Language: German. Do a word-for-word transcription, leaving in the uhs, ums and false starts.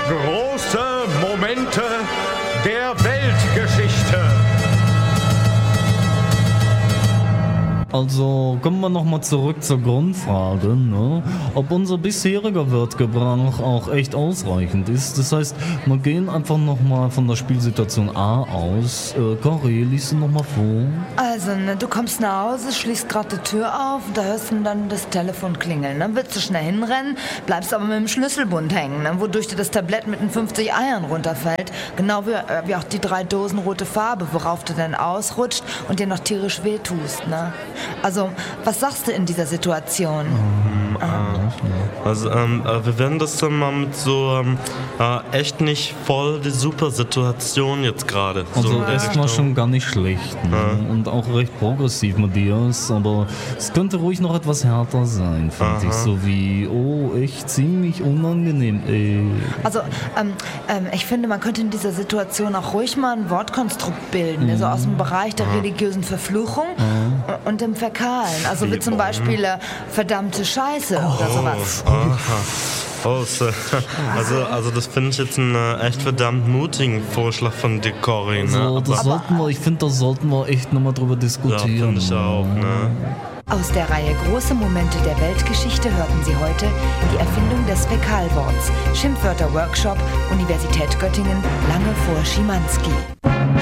Große Momente der Weltgeschichte. Also kommen wir nochmal zurück zur Grundfrage, ne? Ob unser bisheriger Wertgebrauch auch echt ausreichend ist. Das heißt, wir gehen einfach nochmal von der Spielsituation A aus. Äh, Cory, liest du nochmal vor? Also, ne, du kommst nach Hause, schließt gerade die Tür auf, da hörst du dann das Telefon klingeln. Dann willst du schnell hinrennen, bleibst aber mit dem Schlüsselbund hängen, ne, wodurch dir das Tablett mit den fünfzig Eiern runterfällt. Genau wie, äh, wie auch die drei Dosen rote Farbe, worauf du dann ausrutscht und dir noch tierisch wehtust, ne? Also, was sagst du in dieser Situation? Ähm, äh, also, ähm, äh, wir werden das dann mal mit so ähm, äh, echt nicht voll die super Situation jetzt gerade. Also so erstmal schon gar nicht schlecht, ne? Ja. Und auch recht progressiv, Matthias, aber es könnte ruhig noch etwas härter sein, finde ich. So wie, oh, echt ziemlich unangenehm, ey. Also, ähm, ähm, ich finde, man könnte in dieser Situation auch ruhig mal ein Wortkonstrukt bilden, mhm. also aus dem Bereich der religiösen Verfluchung mhm. und dem Fäkalen. Also wie zum Beispiel äh, verdammte Scheiße oh, oder sowas. Aha. Oh, so. also, also das finde ich jetzt einen äh, echt verdammt mutigen Vorschlag von dir, Cory. Ne? Also, das Aber, sollten wir, ich finde, da sollten wir echt nochmal drüber diskutieren. Ja, finde ich auch, ne? Aus der Reihe Große Momente der Weltgeschichte hörten Sie heute die Erfindung des Fäkalworts. Schimpfwörter-Workshop, Universität Göttingen, lange vor Schimanski.